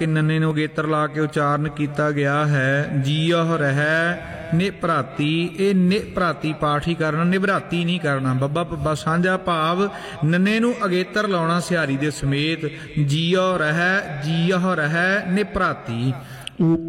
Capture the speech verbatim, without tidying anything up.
ਕਰਕੇ ਨੰਨੇ ਨੂੰ ਅਗੇਤਰ ਲਾ ਕੇ ਉਚਾਰਨ ਕੀਤਾ ਗਿਆ ਹੈ। ਜੀਉ ਰਹਿ ਨਿਭਰਾਤੀ, ਇਹ ਨਿਭਰਾਤੀ ਪਾਠ ਹੀ ਕਰਨਾ, ਨਿਭਰਾਤੀ ਨਹੀਂ ਕਰਨਾ। ਬੱਬਾ ਪੱਬਾ ਸਾਂਝਾ ਭਾਵ ਨੰਨੇ ਨੂੰ ਅਗੇਤਰ ਲਾਉਣਾ ਸਿਹਾਰੀ ਦੇ ਸਮੇਤ। ਜੀਉ ਰਹਿ, ਜੀਉ ਰਹਿ ਨਿਭਰਾਤੀ।